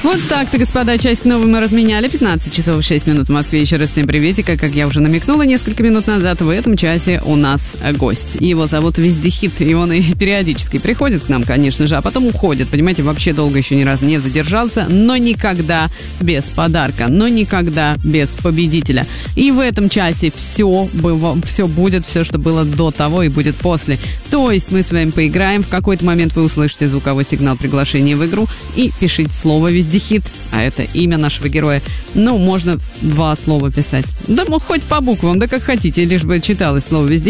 Вот так-то, господа, часик новый мы разменяли. 15 часов 6 минут в Москве. Еще раз всем приветика. Как я уже намекнула несколько минут назад, в этом часе у нас гость. Его зовут Вездехит, и он и периодически приходит к нам, конечно же, а потом уходит. Понимаете, вообще долго еще ни разу не задержался, но никогда без подарка, но никогда без победителя. И в этом часе все будет, все, что было до того и будет после. То есть мы с вами поиграем, в какой-то момент вы услышите звуковой сигнал приглашения в игру и пишите слово «Вездехит», а это имя нашего героя. Ну, можно 2 слова писать. Да, хоть по буквам, да как хотите, лишь бы читалось слово «Вездехит».